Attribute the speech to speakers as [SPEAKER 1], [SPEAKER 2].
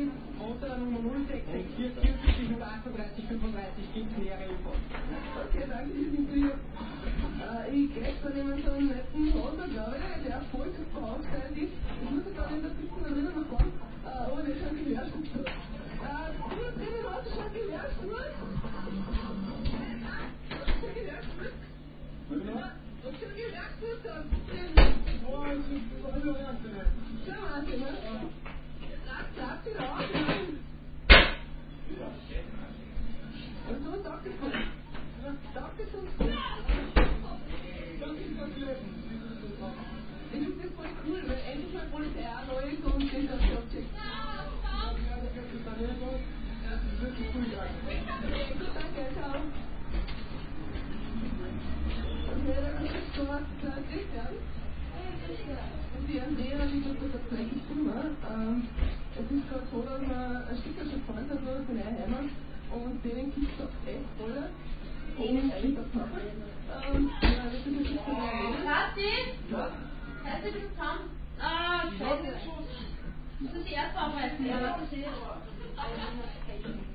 [SPEAKER 1] Motor Nummer 066 44 038 35 gibt nähere Infos.
[SPEAKER 2] Okay, danke, die sind lieb. Ich krieg da jemand so einen netten Hoser, glaube ich, der voll verkaufsfähig ist. Ich muss da in der Pizza drinnen noch fahren, aber der ist schon Gewehrschutz. Du drinnen hast du schon Gewehrschutz? Schon Gewehrschutz? Und schon Gewehrschutz dann?
[SPEAKER 1] Oh, das ist eine Variante, ne?
[SPEAKER 2] Schau mal, ne? Sagt sie auch, und so sagt es uns. Sagt es uns.
[SPEAKER 1] Das ist das Leben.
[SPEAKER 2] Ich finde das voll cool, weil endlich mal Polizei auch neu ist und das auf Job checkt.
[SPEAKER 1] Ja, das ist Italiener. Das ist wirklich cool, danke.
[SPEAKER 2] Gut, danke, ciao. Okay, dann ist es so, Christian. Und die Andrea, die tut das tatsächlich immer. Es ist gerade so, dass wir ein Stück schon gefahren sind, so von der Heimat. Und denen gibt es doch echt voll. Ohne eigentlich das machen. Ja, das ist ein bisschen so eine
[SPEAKER 3] Kathi?
[SPEAKER 1] Ja?
[SPEAKER 3] Halt ein bisschen zusammen. Ah, scheiße. Musst du die erst aufreißen? Ja, warte, sehe ich.